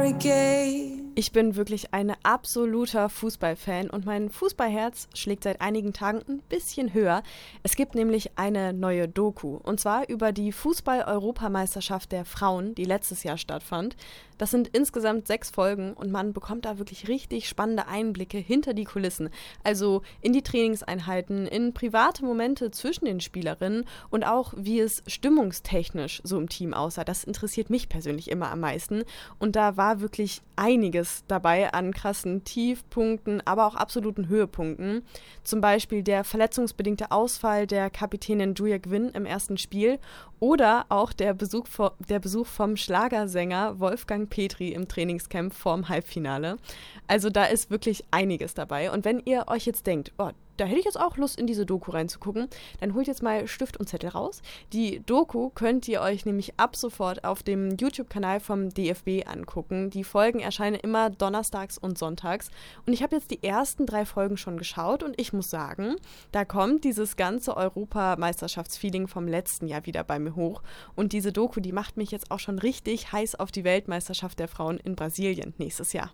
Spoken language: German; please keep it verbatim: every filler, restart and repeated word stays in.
barricade. Ich bin wirklich ein absoluter Fußballfan und mein Fußballherz schlägt seit einigen Tagen ein bisschen höher. Es gibt nämlich eine neue Doku und zwar über die Fußball-Europameisterschaft der Frauen, die letztes Jahr stattfand. Das sind insgesamt sechs Folgen und man bekommt da wirklich richtig spannende Einblicke hinter die Kulissen. Also in die Trainingseinheiten, in private Momente zwischen den Spielerinnen und auch wie es stimmungstechnisch so im Team aussah. Das interessiert mich persönlich immer am meisten und da war wirklich einiges dabei an krassen Tiefpunkten, aber auch absoluten Höhepunkten. Zum Beispiel der verletzungsbedingte Ausfall der Kapitänin Julia Gwynn im ersten Spiel oder auch der Besuch, vor, der Besuch vom Schlagersänger Wolfgang Petri im Trainingscamp vorm Halbfinale. Also da ist wirklich einiges dabei. Und wenn ihr euch jetzt denkt, oh, da hätte ich jetzt auch Lust, in diese Doku reinzugucken, dann holt jetzt mal Stift und Zettel raus. Die Doku könnt ihr euch nämlich ab sofort auf dem YouTube-Kanal vom D F B angucken. Die Folgen erscheinen immer donnerstags und sonntags. Und ich habe jetzt die ersten drei Folgen schon geschaut und ich muss sagen, da kommt dieses ganze Europameisterschaftsfeeling vom letzten Jahr wieder bei mir hoch. Und diese Doku, die macht mich jetzt auch schon richtig heiß auf die Weltmeisterschaft der Frauen in Brasilien nächstes Jahr.